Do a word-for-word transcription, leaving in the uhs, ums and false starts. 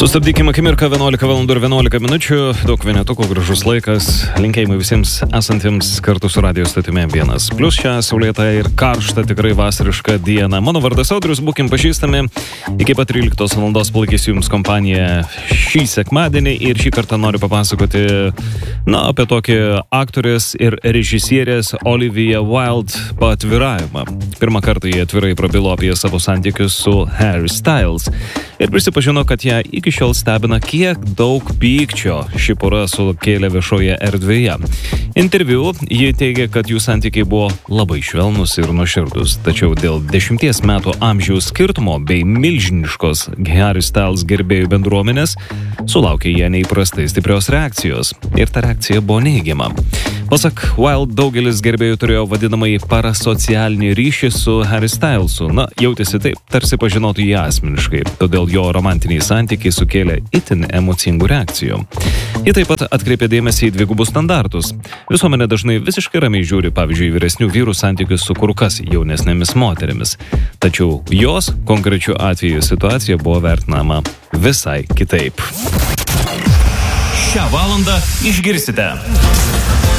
Sustabdykime akimirką, vienuolika valandų ir vienuolika minučių, daug vienetukų, gražus laikas, linkėjimai visiems esantiems kartu su radio statime vienas. Plius šią saulėtą ir karštą, tikrai vasarišką dieną. Mano vardas Audrius, būkim pažįstami, iki pat tryliktos valandos palaikysiu jums kompaniją šį sekmadienį ir šį kartą noriu papasakoti, na, apie tokį aktorės ir režisierės Olivia Wilde paatviravimą. Pirmą kartą jie atvirai prabilo apie savo santykius su Harry Styles ir prisipažino, kad ją iki šiol stebina, kiek daug pykčio ši pora sukėlė viešoje erdvėje. Interviu ji teigia, kad jų santykiai buvo labai švelnus ir nuoširdus, tačiau dėl dešimties metų amžiaus skirtumo bei milžiniškos Harry Styles gerbėjų bendruomenės sulaukė jie neįprastai stiprios reakcijos ir ta reakcija buvo neigiama. Pasak Wilde, daugelis gerbėjų turėjo vadinamąjį parasocialinį ryšį su Harry Stylesu. Na, jautėsi taip, tarsi pažinotų jį asmeniškai, todėl jo romantiniai santykiai sukėlė itin emocingų reakcijų. Ji taip pat atkreipė dėmesį į dvigubus standartus. Visuomenė dažnai visiškai ramiai žiūri, pavyzdžiui, vyresnių vyrų santykius su kur kas jaunesnėmis moterimis. Tačiau jos konkrečiu atveju situacija buvo vertinama visai kitaip. Šią valandą išgirsite.